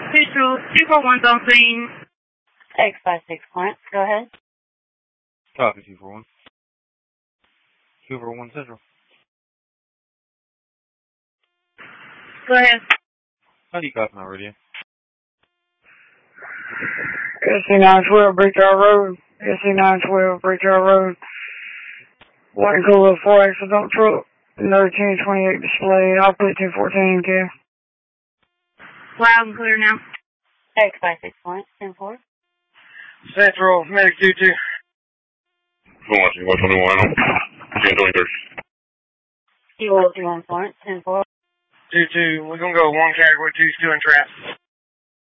Central, 241's on scene. X56 Flint, go ahead. Copy, 241. 241 Central. Go ahead. How do you copy my radio? SC912 Breacher Road. SC912 Breacher Road. White and Cola 4 axle dump truck. Another 1028 display. I'll put 1014 care. Loud and clear now. X56 Flint, 10-4. Central, Medic 22. 121, 1023. Kilo 21 Flint, 10-4. 22, we're gonna go one category 2 still in trap.